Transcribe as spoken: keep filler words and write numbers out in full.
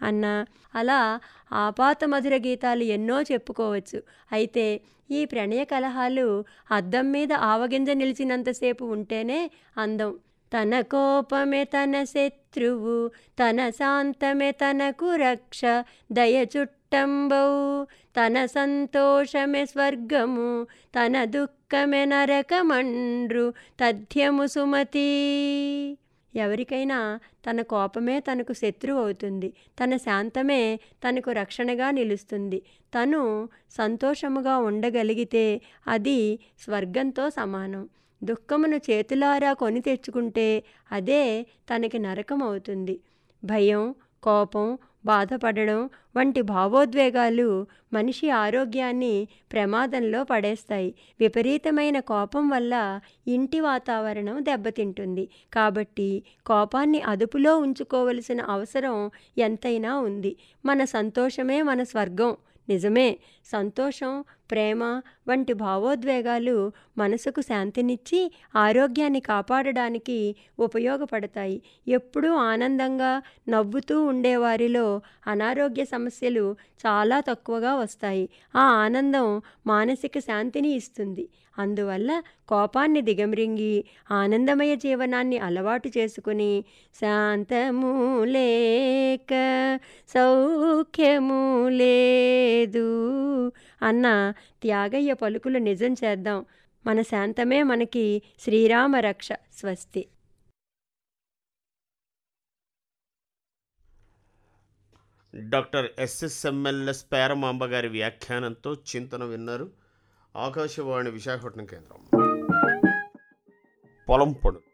అన్న అలా ఆపాత మధుర గీతాలు ఎన్నో చెప్పుకోవచ్చు. అయితే ఈ ప్రణయ కలహాలు అద్దం మీద ఆవగింజ నిలిచినంతసేపు ఉంటేనే అందం. తన కోపమే తన శత్రువు, తన శాంతమే తనకు రక్ష, దయ చుట్టంబౌ, తన సంతోషమే స్వర్గము, తన దుఃఖమే నరకమండ్రు తథ్యము సుమతి. ఎవరికైనా తన కోపమే తనకు శత్రువు అవుతుంది, తన శాంతమే తనకు రక్షణగా నిలుస్తుంది. తను సంతోషముగా ఉండగలిగితే అది స్వర్గంతో సమానం. దుఃఖమును చేతులారా కొని తెచ్చుకుంటే అదే తనకి నరకం అవుతుంది. భయం, కోపం, బాధపడడం వంటి భావోద్వేగాలు మనిషి ఆరోగ్యాన్ని ప్రమాదంలో పడేస్తాయి. విపరీతమైన కోపం వల్ల ఇంటి వాతావరణం దెబ్బతింటుంది. కాబట్టి కోపాన్ని అదుపులో ఉంచుకోవలసిన అవసరం ఎంతైనా ఉంది. మన సంతోషమే మన స్వర్గం. నిజమే, సంతోషం, ప్రేమ వంటి భావోద్వేగాలు మనసుకు శాంతినిచ్చి ఆరోగ్యాన్ని కాపాడడానికి ఉపయోగపడతాయి. ఎప్పుడూ ఆనందంగా నవ్వుతూ ఉండేవారిలో అనారోగ్య సమస్యలు చాలా తక్కువగా వస్తాయి. ఆ ఆనందం మానసిక శాంతిని ఇస్తుంది. అందువల్ల కోపాన్ని దిగమ్రింగి ఆనందమయ జీవనాన్ని అలవాటు చేసుకుని శాంతము లేక సౌఖ్యము లేదు అన్న త్యాగయ్య పలుకులు నిజం చేద్దాం. మన శాంతమే మనకి శ్రీరామ రక్ష. స్వస్తి. డాక్టర్ ఎస్ఎస్ఎంఎల్ఎస్ పేరమాంబ గారి వ్యాఖ్యానంతో చింతన విన్నారు. ఆకాశవాణి విశాఖపట్నం కేంద్రం. పొలం పడు